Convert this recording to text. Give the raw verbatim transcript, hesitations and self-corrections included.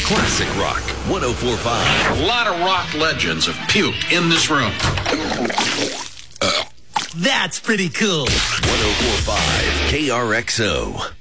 Classic Rock one oh four point five. A lot of rock legends have puked in this room. That's pretty cool. one oh four point five K R X O.